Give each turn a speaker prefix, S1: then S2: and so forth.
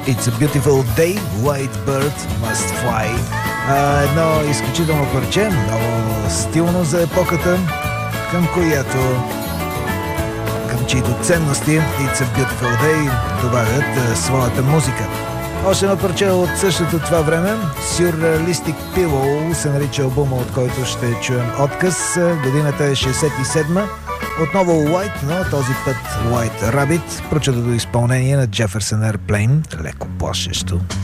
S1: It's a Beautiful Day, White Bird Must Fly. Едно изключително парче, много стилно за епохата, към чието ценности It's a Beautiful Day добавят своята музика. Още едно парче от същото това време, Surrealistic Pillow се нарича албума, от който ще чуем отказ. Годината е 67-ма. Отново White, но този път White Rabbit, прочутото изпълнение на Jefferson Airplane, леко плашещо.